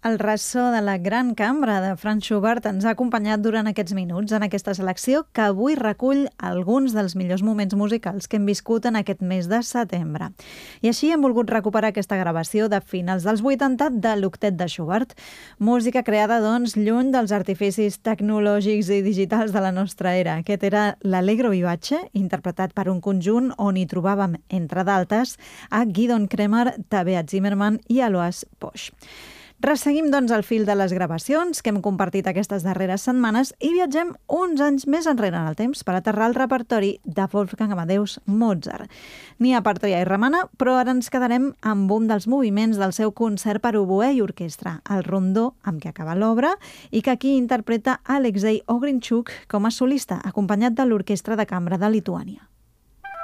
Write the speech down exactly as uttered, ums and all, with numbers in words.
El ressò de la Gran Cambra de Franz Schubert ens ha acompanyat durant aquests minuts en aquesta selecció que avui recull alguns dels millors moments musicals que hem viscut en aquest mes de setembre. I així hem volgut recuperar aquesta gravació de finals dels vuitanta de l'octet de Schubert, música creada, doncs, lluny dels artificis tecnològics i digitals de la nostra era. Aquest era l'Allegro vivace, interpretat per un conjunt on hi trobàvem, entre d'altres, a Gidon Kremer, Tabea Zimmermann i Alois Posch. Resseguim, doncs, el fil de les gravacions que hem compartit aquestes darreres setmanes i viatgem uns anys més enrere en el temps per aterrar el repertori de Wolfgang Amadeus Mozart. N'hi ha per triar i remenar, però ara ens quedarem amb un dels moviments del seu concert per oboè i orquestra, el rondó amb què acaba l'obra i que aquí interpreta Alexei Ogrinchuk com a solista, acompanyat de l'Orquestra de Cambra de Lituània.